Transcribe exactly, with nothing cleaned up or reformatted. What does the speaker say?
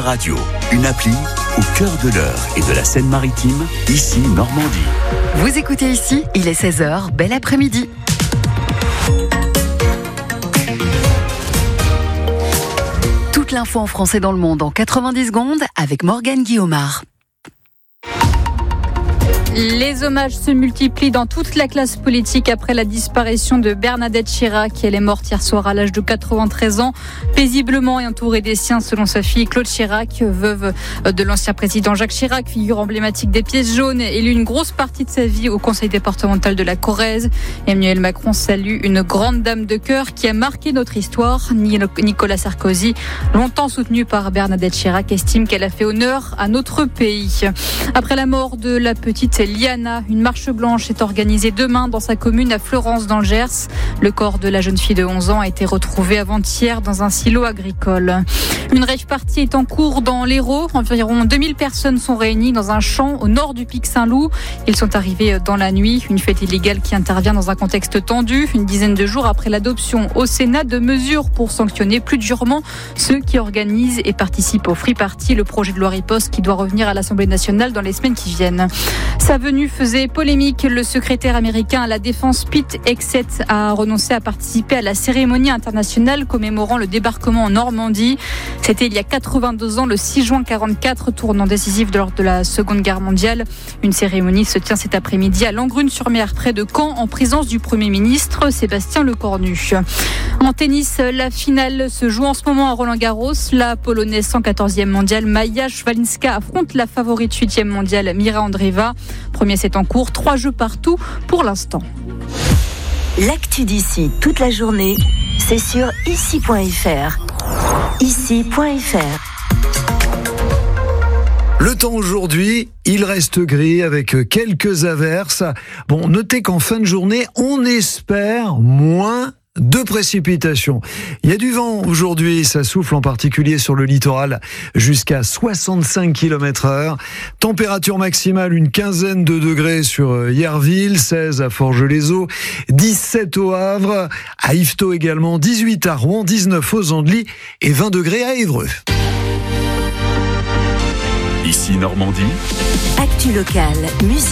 Radio, une appli au cœur de l'Eure et de la Seine-Maritime, ici Normandie. Vous écoutez ici, il est seize heures, bel après-midi. Toute l'info en français dans le monde en quatre-vingt-dix secondes avec Morgane Guillaumard. Les hommages se multiplient dans toute la classe politique après la disparition de Bernadette Chirac. Elle est morte hier soir à l'âge de quatre-vingt-treize ans, paisiblement et entourée des siens selon sa fille Claude Chirac, veuve de l'ancien président Jacques Chirac, figure emblématique des pièces jaunes, élu une grosse partie de sa vie au conseil départemental de la Corrèze. Emmanuel Macron salue une grande dame de cœur qui a marqué notre histoire. Nicolas Sarkozy, longtemps soutenu par Bernadette Chirac, estime qu'elle a fait honneur à notre pays. Après la mort de la petite Liana, une marche blanche est organisée demain dans sa commune à Fleurance dans le Gers. Le corps de la jeune fille de onze ans a été retrouvé avant-hier dans un silo agricole. Une rave party est en cours dans l'Hérault. Environ deux mille personnes sont réunies dans un champ au nord du Pic Saint-Loup. Ils sont arrivés dans la nuit. Une fête illégale qui intervient dans un contexte tendu, une dizaine de jours après l'adoption au Sénat de mesures pour sanctionner plus durement ceux qui organisent et participent au Free Party, le projet de loi riposte qui doit revenir à l'Assemblée nationale dans les semaines qui viennent. Sa venue faisait polémique. Le secrétaire américain à la défense Pete Hegseth a renoncé à participer à la cérémonie internationale commémorant le débarquement en Normandie. C'était il y a quatre-vingt-deux ans, le six juin quarante-quatre, tournant décisif lors de la Seconde Guerre mondiale. Une cérémonie se tient cet après-midi à Langrune-sur-Mer, près de Caen, en présence du Premier ministre Sébastien Lecornu. En tennis, la finale se joue en ce moment à Roland-Garros. La Polonaise cent quatorzième mondiale Maja Szwalinska affronte la favorite huitième mondiale Mira Andreeva. Premier set en cours, trois jeux partout pour l'instant. L'actu d'ici toute la journée, c'est sur ici point f r. ici point f r. Le temps aujourd'hui, il reste gris avec quelques averses. Bon, notez qu'en fin de journée, on espère moins de précipitations. Il y a du vent aujourd'hui, ça souffle en particulier sur le littoral jusqu'à soixante-cinq kilomètres heure. Température maximale, une quinzaine de degrés sur Yerville, seize à Forges-les-Eaux, dix-sept au Havre, à Yvetot également, dix-huit à Rouen, dix-neuf aux Andelys et vingt degrés à Évreux. Ici Normandie. Actu locale, musique.